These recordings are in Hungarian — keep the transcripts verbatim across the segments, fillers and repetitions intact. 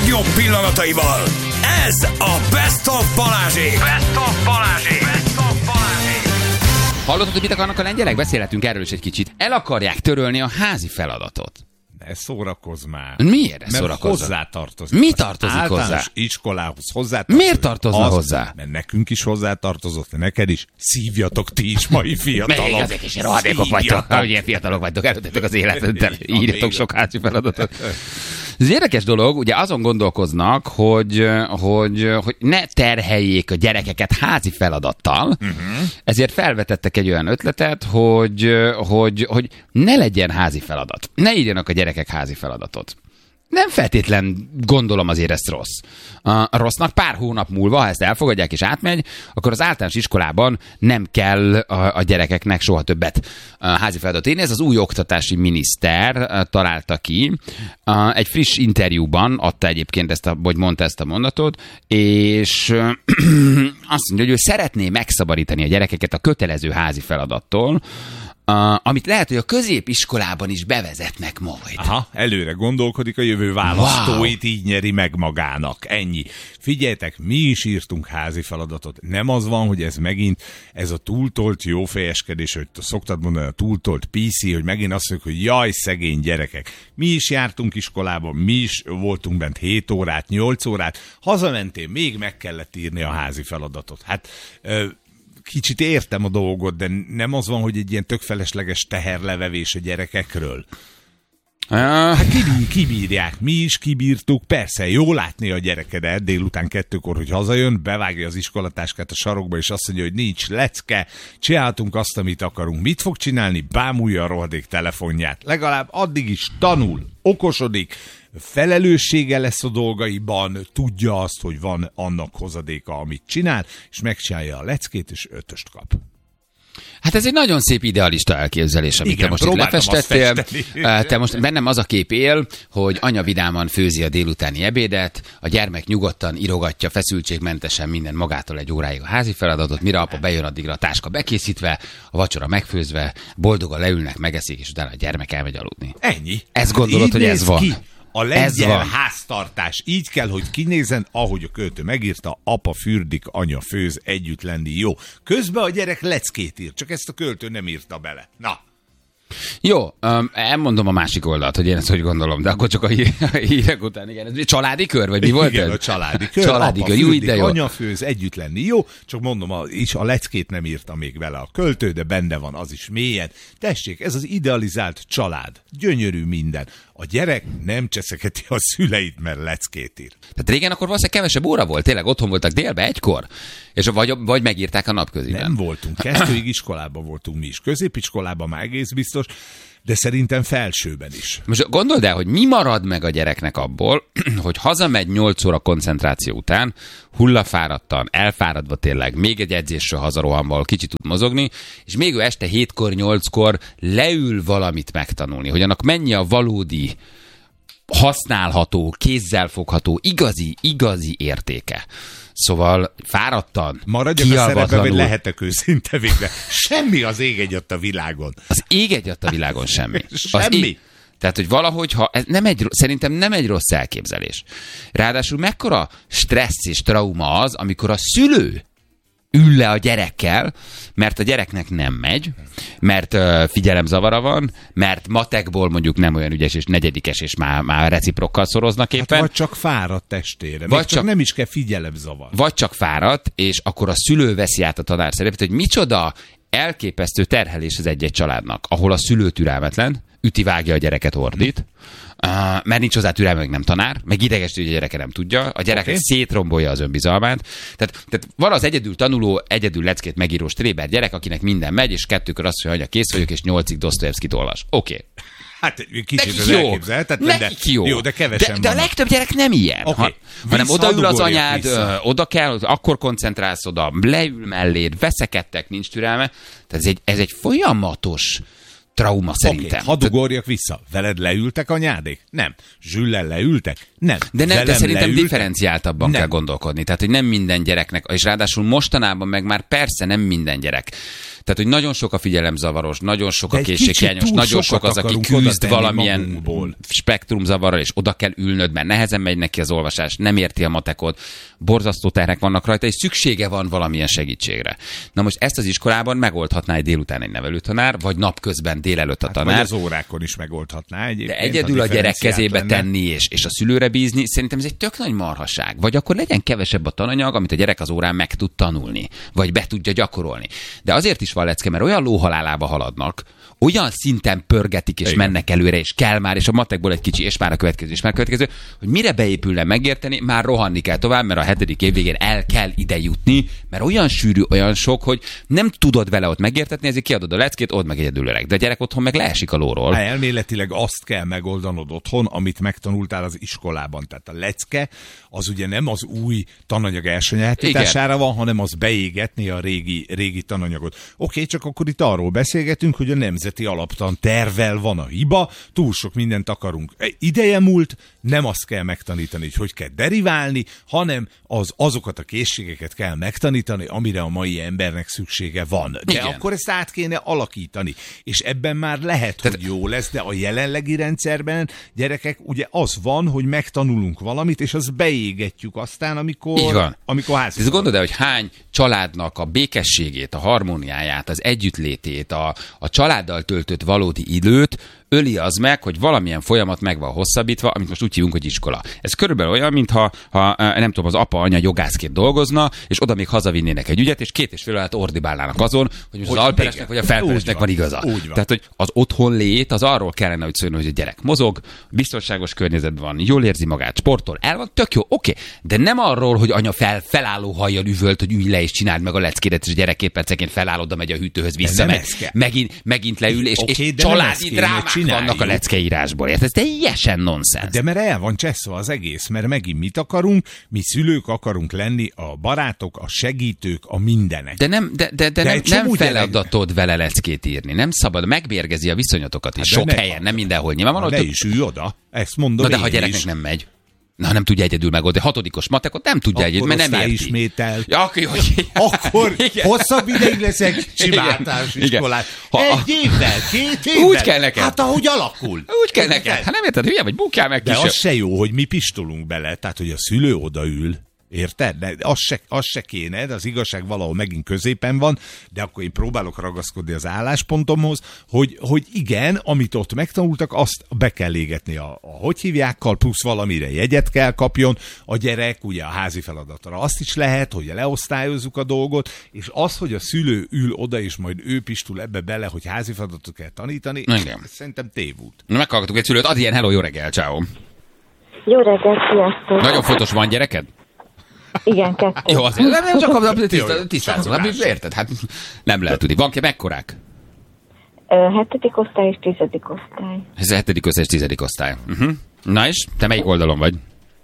legjobb pillanataival. Ez a Best of Balázsék. Best of Balázsék. Best of Balázsék. Hallottad, hogy mit akarnak a lengyelek? Beszélhetünk erről is egy kicsit. El akarják törölni a házi feladatot. Ne szórakozz már. Miért ne mert szórakozz? hozzátartozik. Mi tartozik általános hozzá? iskolához hozzátartozik. Miért tartozna az, hozzá? Mert nekünk is hozzátartozott, neked is. Szívjatok ti is, mai fiatalok. Még ezek is rohadékok vagytok, hogy ilyen fiatalok vagytok, előttetek az életet, írjatok sok házi feladatot. Ez érdekes dolog, ugye azon gondolkoznak, hogy, hogy, hogy ne terheljék a gyerekeket házi feladattal, uh-huh. ezért felvetettek egy olyan ötletet, hogy, hogy, hogy ne legyen házi feladat. Ne írjanak a gyerekek házi feladatot. Nem feltétlen gondolom azért ezt rossz. A rossznak pár hónap múlva, ha ezt elfogadják és átmegy, akkor az általános iskolában nem kell a, a gyerekeknek soha többet a házi feladatot írni. Ez az új oktatási miniszter találta ki. Egy friss interjúban adta egyébként ezt a, vagy mondta ezt a mondatot, és azt mondja, hogy ő szeretné megszabadítani a gyerekeket a kötelező házi feladattól, Uh, amit lehet, hogy a középiskolában is bevezetnek majd. Aha, előre gondolkodik, a jövő választóit wow. így nyeri meg magának. Ennyi. Figyeljetek, mi is írtunk házi feladatot. Nem az van, hogy ez megint, ez a túltolt jófejeskedés, hogy szoktad mondani, a túltolt pé cé, hogy megint azt mondjuk, hogy jaj, szegény gyerekek. Mi is jártunk iskolába, mi is voltunk bent hét órát, nyolc órát, hazamentél, még meg kellett írni a házi feladatot. Hát... Ö, Kicsit értem a dolgot, de nem az van, hogy egy ilyen tök felesleges teherlevevés a gyerekekről. Hát kibír, kibírják, mi is kibírtuk, persze, jó látni a gyerekedet délután kettőkor, hogy hazajön, bevágja az iskolatáskát a sarokba, és azt mondja, hogy nincs lecke, csináltunk azt, amit akarunk. Mit fog csinálni? Bámulja a rohadék telefonját. Legalább addig is tanul, okosodik, felelőssége lesz a dolgaiban, tudja azt, hogy van annak hozadéka, amit csinál, és megcsinálja a leckét, és ötöst kap. Hát ez egy nagyon szép idealista elképzelés, amit igen, te most itt lefestettél. Te most bennem az a kép él, hogy anya vidáman főzi a délutáni ebédet, a gyermek nyugodtan írogatja feszültségmentesen minden magától egy óráig a házi feladatot, mire apa bejön, addigra a táska bekészítve, a vacsora megfőzve, boldogan leülnek, megeszik, és utána a gyermek elmegy aludni. Ennyi. Ezt gondolod, így hogy ez van? Ki. A lengyel háztartás így kell, hogy kinézzen, ahogy a költő megírta, apa fürdik, anya főz, együtt lenni jó. Közben a gyerek leckét ír, csak ezt a költő nem írta bele. Na. Jó, um, elmondom a másik oldalt, hogy én ezt hogy gondolom, de akkor csak a, hí- a hírek után, igen. Ez családi kör, vagy mi volt igen, ez? a családi kör. Családi apa kör, jó, fürdik, de jó. anya főz, együtt lenni jó, csak mondom, a, is a leckét nem írta még bele a költő, de benne van az is mélyen. Tessék, ez az idealizált család. Gyönyörű minden. A gyerek nem cseszeketi a szüleit, mert leckét ír. Tehát régen akkor valószínűleg kevesebb óra volt, tényleg otthon voltak délbe egykor, és vagy, vagy megírták a napköziben. Nem voltunk, kettőig iskolában voltunk mi is. Középiskolában már egész biztos, de szerintem felsőben is. Most gondold el, hogy mi marad meg a gyereknek abból, hogy hazamegy nyolc óra koncentráció után, hullafáradtan, elfáradva tényleg, még egy edzésről hazarohanval kicsit tud mozogni, és még ő este hétkor, nyolckor leül valamit megtanulni, hogy annak mennyi a valódi, használható, kézzelfogható, igazi, igazi értéke. Szóval fáradtan, maradjak a szerepben, hogy lehetek őszinte végre. Semmi az ég egyat a világon. Az ég egyat a világon semmi. Semmi. Ég... Tehát, hogy valahogy, ha ez nem egy, szerintem nem egy rossz elképzelés. Ráadásul mekkora stressz és trauma az, amikor a szülő ül le a gyerekkel, mert a gyereknek nem megy, mert uh, figyelemzavara van, mert matekból mondjuk nem olyan ügyes és negyedikes, és már, már reciprokkal szoroznak éppen. Hát vagy csak fáradt testére, vagy csak, csak nem is kell figyelemzavar. Vagy csak fáradt, és akkor a szülő veszi át a tanár szerepet, hogy micsoda elképesztő terhelés az egy-egy családnak, ahol a szülő türelmetlen, üti-vágja a gyereket, ordít, uh, mert nincs hozzá türelme, meg nem tanár, meg idegesítő, hogy a gyereke nem tudja, a gyerek okay. szétrombolja az önbizalmát. Tehát, tehát van az egyedül tanuló, egyedül leckét megíró stréber gyerek, akinek minden megy, és kettőkor azt mondja, hogy kész vagyok, és nyolcig Dostoyevskit olvas. Oké. Okay. Hát kicsit nekik az jó, elképzelhetetlen, nekik de, jó. jó, de kevesen de, de a legtöbb gyerek nem ilyen, okay. ha, hanem odaül az anyád, ö, oda kell, akkor koncentrálsz oda, leül melléd, veszekedtek, nincs türelme. Tehát ez egy, ez egy folyamatos trauma szerintem. Okay, hadd ugorjak vissza. Veled leültek anyádék? Nem. Zsüllel leültek? Nem. De, nem, de szerintem leültek? differenciáltabban nem. kell gondolkodni. Tehát, hogy nem minden gyereknek, és ráadásul mostanában meg már persze nem minden gyerek. Tehát, hogy nagyon sok a figyelemzavaros, nagyon sok a készséghiányos, nagyon sok az, aki küzd valamilyen magunkból. Spektrumzavarral, és oda kell ülnöd, mert nehezen megy neki az olvasás, nem érti a matekot, borzasztó terhek vannak rajta, és szüksége van valamilyen segítségre. Na most ezt az iskolában megoldhatná egy délután egy nevelőtanár, vagy napközben délelőtt a hát tanár. Vagy az órákon is megoldhatná egyébként. De egyedül a, a gyerek kezébe lenne. tenni, és, és a szülőre bízni, szerintem ez egy tök nagy marhaság. Vagy akkor legyen kevesebb a tananyag, amit a gyerek az órán meg tud tanulni, vagy be tudja gyakorolni. De azért is van lecke, mert olyan lóhalálába haladnak, olyan szinten pörgetik, és Igen. mennek előre, és kell már, és a matekból egy kicsi, és már a következő, és már a következő, hogy mire beépülne megérteni, már rohanni kell tovább, mert a hetedik év végén el kell ide jutni, mert olyan sűrű, olyan sok, hogy nem tudod vele ott megértetni, ezért kiadod a leckét, odd meg egyedül öreg. De a gyerek otthon meg leesik a lóról. Hát elméletileg azt kell megoldanod otthon, amit megtanultál az iskolában. Tehát a lecke az ugye nem az új tananyag elsajátítására van, hanem az beégetni a régi, régi tananyagot. Oké, csak akkor itt arról beszélgetünk, hogy a nemzeti alaptan tervvel van a hiba, túl sok mindent akarunk. Ideje múlt, nem azt kell megtanítani, hogy hogy kell deriválni, hanem az, azokat a készségeket kell megtanítani, amire a mai embernek szüksége van. De Igen. akkor ezt át kéne alakítani. És ebben már lehet, Tehát... hogy jó lesz, de a jelenlegi rendszerben, gyerekek, ugye az van, hogy megtanulunk valamit, és azt beégetjük aztán, amikor, amikor házi. Ez gondolod el, hogy hány családnak a békességét, a harmóniáját, az együttlétét, a, a családdal töltött valódi időt öli az meg, hogy valamilyen folyamat meg van hosszabbítva, amit most úgy hívunk, hogy iskola. Ez körülbelül olyan, mintha ha, nem tudom, az apa, anya jogászként dolgozna, és oda még hazavinnének egy ügyet, és két és fél órát ordibálnának azon, hogy most hogy az alperesnek vagy a felperesnek van igaza. Van. Tehát, hogy az otthon lét, az arról kellene, hogy szóljon, hogy a gyerek mozog, biztonságos környezetben van, jól érzi magát, sportol, el van, tök jó, oké. De nem arról, hogy anya fel, felálló hajjal üvölt, hogy ülj le és csináld meg a leckédet, és a gyerek két percenként feláll, oda megy a hűtőhöz, vissza, meg, megint, megint leül, és, okay, és családi drámák vannak a leckeírásból. Ez teljesen nonsens. De mert el van cseszve az egész, mert megint mit akarunk? Mi szülők akarunk lenni a barátok, a segítők, a mindenek. De nem, de, de, de, de nem, nem feladatod vele leckét írni. Nem szabad, megmérgezi a viszonyatokat is. Hát sok ne, helyen, nem mindenhol. Nyilvánvalóan. Ne is ülj oda. Ezt mondom. Na de ha a gyereknek nem megy. Na, nem tudja egyedül megoldani. Hatodikos matekot nem tudja egyedül, mert nem érti. Ismétel. Ja, akkor, hogy... akkor hosszabb ideig leszek csimáltás iskolát. Ha, egy évvel, két évvel. Úgy kell neked. Hát ahogy alakul. Úgy kell neked. Hát nem érted, hülye vagy, bukjál meg De kisebb. az se jó, hogy mi pistolunk bele, tehát hogy a szülő odaül. Érted? De az se, az se kéne, de az igazság valahol megint középen van, de akkor én próbálok ragaszkodni az álláspontomhoz, hogy, hogy igen, amit ott megtanultak, azt be kell égetni a, a hogy hívjákkal, plusz valamire jegyet kell kapjon a gyerek, ugye a házi feladatra azt is lehet, hogy leosztályozzuk a dolgot, és az, hogy a szülő ül oda, és majd ő pistul ebbe bele, hogy házi feladatot kell tanítani, igen. Szerintem tévút. Na, meghallgatunk egy szülőt, ad ilyen, hello, jó reggel, ciao. Jó reggel, sziasztok. Nagyon fontos, van gyereked? Igen, kettő. Jó, azért nem csak a tisztázom, hát érted, hát nem lehet tudni. Van ki, mekkorák? Hetedik osztály és tizedik osztály. Ez a hetedik osztály és tizedik osztály. Uh-huh. Na és, te melyik oldalon vagy?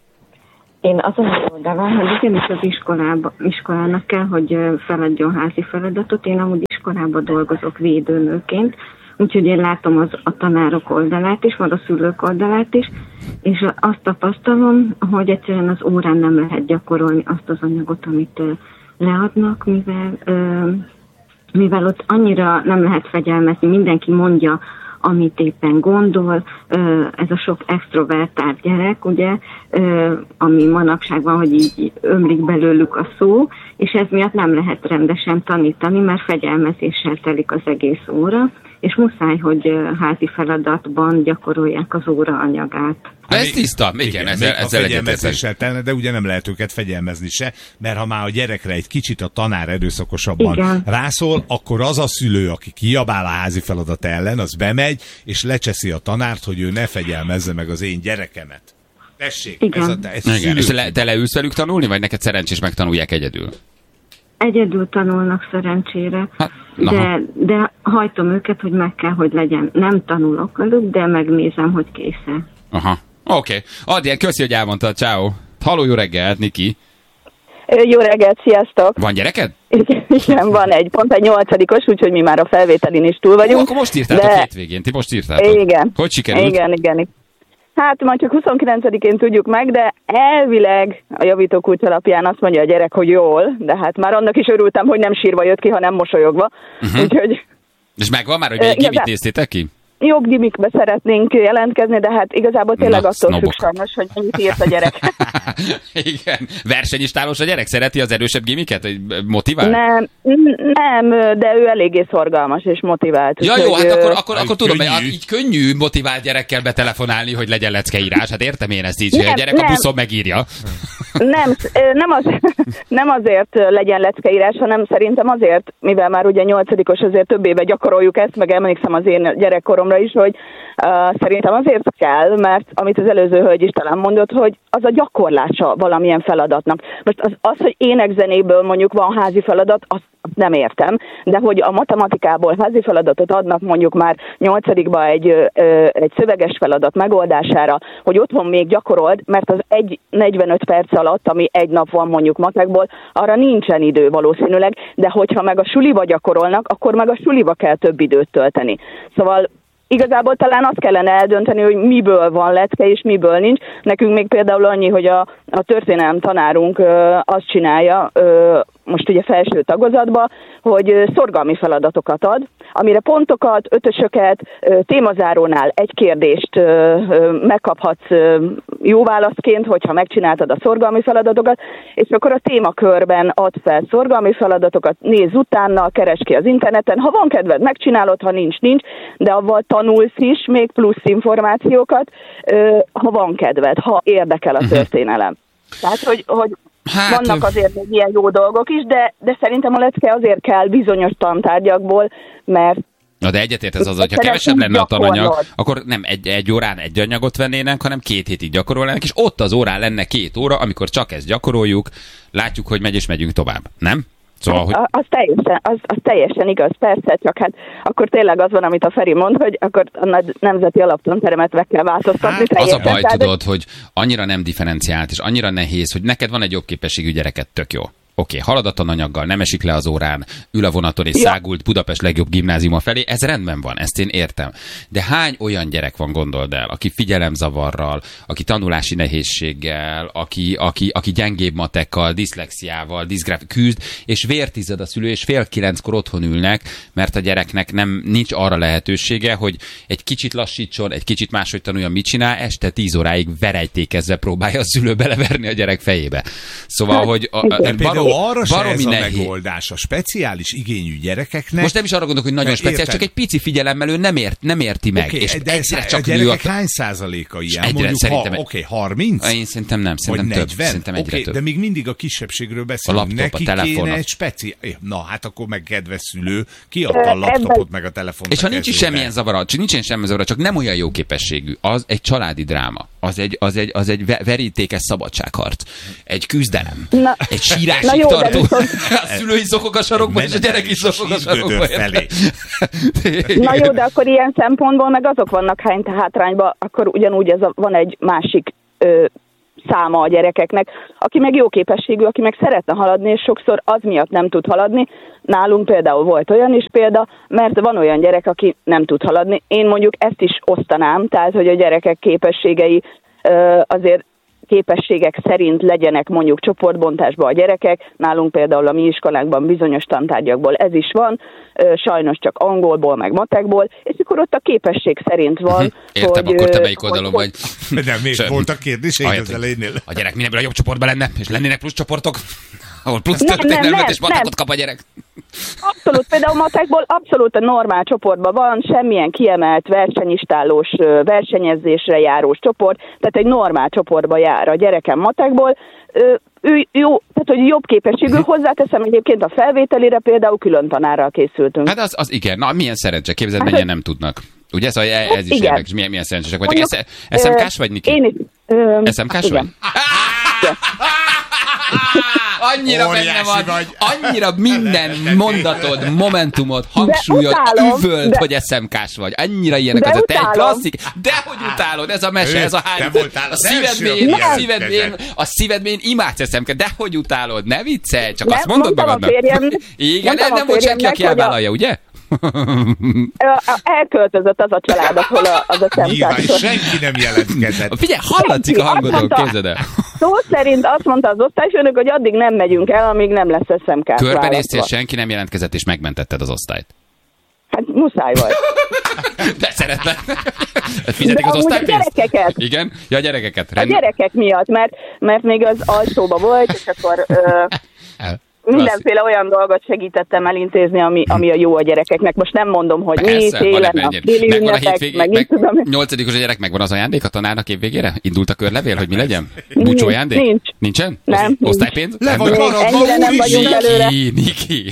Én azon az oldalon, hogy igenis az iskolába, iskolának kell, hogy feladjon házi feladatot. Én amúgy iskolában dolgozok védőnőként, úgyhogy én látom az, a tanárok oldalát is, vagy a szülők oldalát is, és azt tapasztalom, hogy egyszerűen az órán nem lehet gyakorolni azt az anyagot, amit uh, leadnak, mivel, uh, mivel ott annyira nem lehet fegyelmezni, mindenki mondja, amit éppen gondol, uh, ez a sok extrovertált gyerek, ugye, uh, ami manapság van, hogy így ömlik belőlük a szó, és ez miatt nem lehet rendesen tanítani, mert fegyelmezéssel telik az egész óra, és muszáj, hogy házi feladatban gyakorolják az óra anyagát. Ez tiszta, igen, igen ezzel, ezzel fegyelmezéssel telne, de ugye nem lehet őket fegyelmezni se, mert ha már a gyerekre egy kicsit a tanár erőszakosabban igen. rászól, akkor az a szülő, aki kiabál a házi feladat ellen, az bemegy, és lecseszi a tanárt, hogy ő ne fegyelmezze meg az én gyerekemet. Tessék, igen. ez a te, ez igen. És le, te leülsz velük tanulni, vagy neked szerencsés megtanulják egyedül? Egyedül tanulnak szerencsére, hát, de, de hajtom őket, hogy meg kell, hogy legyen. Nem tanulok velük, de megnézem, hogy kész-e. Aha, oké. Okay. Adján, köszi, hogy elmondtad, ciao. Halló, jó reggelt, Niki. Jó reggelt, sziasztok. Van gyereked? Igen, van egy, pont egy nyolcadikos, úgyhogy mi már a felvételin is túl vagyunk. Ó, akkor most írtátok de... hétvégén, ti most írtátok. Igen. Hogy sikerült? Igen, igen. Hát majd csak huszonkilencedikén tudjuk meg, de elvileg a javítókulcs alapján azt mondja a gyerek, hogy jól, de hát már annak is örültem, hogy nem sírva jött ki, hanem mosolyogva. Uh-huh. Úgyhogy... És megvan már, hogy még gimit néztétek ki? Jobb gimikbe szeretnénk jelentkezni, de hát igazából tényleg Na, attól függ sajnos, hogy mennyit írt a gyerek. Igen. Versenyistálós a gyerek? Szereti az erősebb gimiket? Hogy motivál? Nem, nem, de ő eléggé szorgalmas és motivált. Ja, jó, hát akkor, akkor, akkor tudom, hogy így könnyű motivált gyerekkel betelefonálni, hogy legyen leckeírás. Hát értem én ezt így, nem, hogy a gyerek nem. a buszon megírja. Nem, nem, az, nem azért legyen leckeírás, hanem szerintem azért, mivel már ugye nyolcadikos, azért több éve gyakoroljuk ezt, meg emlékszem az én gyerekkoromra is, hogy uh, szerintem azért kell, mert amit az előző hölgy is talán mondott, hogy az a gyakorlása valamilyen feladatnak. Most az, az hogy énekzenéből mondjuk van házi feladat, azt nem értem, de hogy a matematikából házi feladatot adnak mondjuk már nyolcadikba egy, ö, egy szöveges feladat megoldására, hogy otthon még gyakorold, mert az egy negyvenöt perc alatt, ami egy nap van mondjuk matekból, arra nincsen idő valószínűleg, de hogyha meg a suliba gyakorolnak, akkor meg a suliba kell több időt tölteni. Szóval igazából talán azt kellene eldönteni, hogy miből van lecke és miből nincs. Nekünk még például annyi, hogy a, a történelem tanárunk ö, azt csinálja, ö, most ugye felső tagozatban, hogy ö, szorgalmi feladatokat ad, amire pontokat, ötösöket, ö, témazárónál egy kérdést ö, ö, megkaphatsz ö, jó válaszként, hogyha megcsináltad a szorgalmi feladatokat, és akkor a témakörben ad fel szorgalmi feladatokat, nézz utána, keresd ki az interneten, ha van kedved, megcsinálod, ha nincs, nincs, de avval tanulsz is még plusz információkat, ö, ha van kedved, ha érdekel a történelem. Tehát, hogy, hogy hát, vannak azért még ilyen jó dolgok is, de, de szerintem a lecke azért kell bizonyos tantárgyakból, mert Na de egyetért ez az, hogyha kevesebb lenne a tananyag, akkor nem egy, egy órán egy anyagot vennének, hanem két hétig gyakorolnának, és ott az órán lenne két óra, amikor csak ezt gyakoroljuk, látjuk, hogy megy és megyünk tovább, nem? Szóval, hogy... az, teljesen, az, az teljesen igaz, persze, csak hát akkor tényleg az van, amit a Feri mond, hogy akkor a nemzeti alaptanteremet meg kell változtatni. Hát, az a baj, tehát, tudod, hogy annyira nem differenciált, és annyira nehéz, hogy neked van egy jobb képességű gyereket, tök jó. Oké, okay, halad a tananyaggal, nem esik le az órán, ül a vonaton és ja. szágult Budapest legjobb gimnáziuma felé, ez rendben van, ezt én értem. De hány olyan gyerek van, gondold el, aki figyelemzavarral, aki tanulási nehézséggel, aki, aki, aki gyengébb matekkal, diszlexiával, diszgráf küzd, és vértized a szülő, és fél kilenckor otthon ülnek, mert a gyereknek nem, nincs arra lehetősége, hogy egy kicsit lassítson, egy kicsit máshogy tanuljon, mit csinál, este tíz óráig verejtékezve próbálja a szülő beleverni a gyerek fejébe. Szóval, hát, hogy a, a, arra se ez a nehéz. Megoldás a speciális igényű gyerekeknek. Most nem is arra gondolok, hogy nagyon speciális, csak egy pici figyelemmel ő nem, ért, nem érti meg. Okay, és de egyre csak a gyerekek a... hány százaléka ilyen? Egyre, mondjuk, szerintem, ha, oké, okay, harminc? Én szerintem nem, szerintem több. Szerintem egyre okay, több. De még mindig a kisebbségről beszélünk. A laptop, neki a telefon. Kéne egy speci... Na, hát akkor meg kedves szülő, kiadta a laptopot meg a telefont. És ha nincs is semmilyen zavara, nincsen semmi zavara, csak nem olyan jó képességű, az egy családi dráma. Az egy, az egy, az egy verítékes szabadságharc. Egy küzdelem. Na, egy sírásig tartó. A szülő is zokog a sarokban, és a gyerek is zokog a sarokban. Na jó, de akkor ilyen szempontból meg azok vannak hány hátrányban, akkor ugyanúgy ez a, van egy másik ö, száma a gyerekeknek, aki meg jó képességű, aki meg szeretne haladni, és sokszor az miatt nem tud haladni. Nálunk például volt olyan is példa, mert van olyan gyerek, aki nem tud haladni. Én mondjuk ezt is osztanám, tehát hogy a gyerekek képességei ö, azért képességek szerint legyenek mondjuk csoportbontásban a gyerekek. Nálunk például a mi iskolánkban bizonyos tantárgyakból ez is van, sajnos csak angolból, meg matekból, és akkor ott a képesség szerint van. Uh-huh. Értem, hogy, akkor te melyik oldalon vagy. Nem, még voltak kérdéseid az elejénél. A gyerek mindenből a jobb csoportban lenne, és lennének plusz csoportok, ahol plusz történelmet és matekot kap a gyerek. Abszolút, például matekból abszolút a normál csoportban van, semmilyen kiemelt versenyistálós, versenyezésre járós csoport, tehát egy normál csoportba jár a gyerekem matekból. Ő jó, tehát hogy jobb képességű, hozzáteszem egyébként a felvételére például külön tanárral készültünk. Hát az, az igen, na milyen szerencse, képzeld, mennyien nem tudnak. Ugye ez, ez, ez is igen. Érdekes, milyen, milyen szerencsések vagytok. es em ká-s vagy, Niki? Én is. es em ká-s vagy? Annyira benne van, vagy. Annyira minden mondatod, momentumod, hangsúlyod, üvölt, de, hogy es em ká-s vagy. Annyira ilyenek az, te egy klasszik. Dehogy utálod, ez a mese, ez a hány. A szívedmén, a szívedmén, a szívedmén imádsz es em ká, dehogy utálod, ne viccelj, csak nem, azt mondod magadnak. Igen, nem, nem volt senki, aki elvállalja, ugye? Elköltözött az a család, ahol az a szemtársa. Senki nem jelentkezett. Figyelj, hallatszik a hangodon, képzeld el. Szó szerint azt mondta az osztályfőnök, hogy addig nem megyünk el, amíg nem lesz es em ká-t Körbenéztél, senki nem jelentkezett, és megmentetted az osztályt. Hát muszáj volt. De szeretlek. Fizetik az osztálypénzt? A gyerekeket. Igen? Ja, a gyerekeket. Rend... A gyerekek miatt, mert, mert még az alsóba volt, és akkor ö, mindenféle olyan dolgot segítettem elintézni, ami, ami a jó a gyerekeknek. Most nem mondom, hogy mi, télen, a téli ünnepek, meg így tudom. Nyolcadikos a gyerek, megvan az ajándék a tanárnak évvégére? Indult a körlevél, hogy mi legyen? Búcsú ajándék? Nincs. Nincsen? Nem. Osztálypénz? Le vagy maradva, ennyire nem vagyunk előre. Niki, Niki.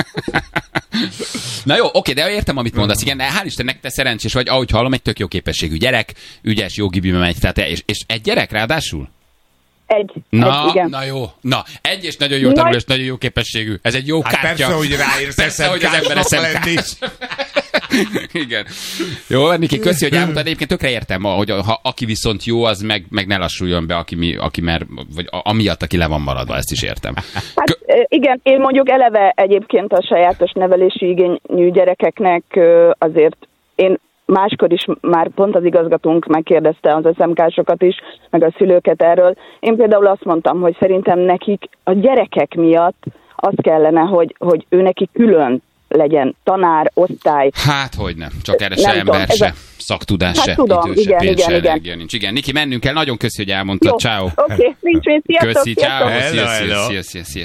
Na jó, oké, de értem, amit mondasz. Igen, hál' Istennek te szerencsés vagy, ahogy hallom, egy tök jó képességű gyerek, ügyes, jó gibibe megy, tehát és, és egy gyerek ráadásul? Egy. Na, egy, igen. na jó, na, egy és nagyon jó tanuló, és nagyon jó képességű. Ez egy jó hát kártya. Persze, hogy ráérsz persze, hogy az ember eszemkás. Igen. Jó, Niki, köszi, hogy elmondtad. Egyébként tökre értem, hogy ha aki viszont jó, az meg, meg ne lassuljon be, aki, mi, aki mer, vagy amiatt, aki le van maradva, ezt is értem. Hát Kö- igen, én mondjuk eleve egyébként a sajátos nevelési igényű gyerekeknek azért én máskor is már pont az igazgatónk megkérdezte az es em ká-sokat is, meg a szülőket erről. Én például azt mondtam, hogy szerintem nekik a gyerekek miatt az kellene, hogy, hogy ő neki külön legyen tanár, osztály. Hát, hogy nem. Csak erre se ember, se a... szaktudás, hát se tudom, idő, igen, se pénz, igen, se igen. energia nincs. Igen, Niki, mennünk kell. Nagyon köszi, hogy elmondtad. Ciao. Oké, okay, nincs mit. Sziasztok, köszi, ciao. Hello, hello. Szia, szia, szia.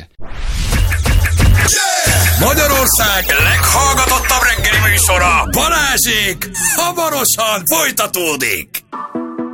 Magyarország leghallgatottabb reggeli műsora, Balázsék hamarosan folytatódik.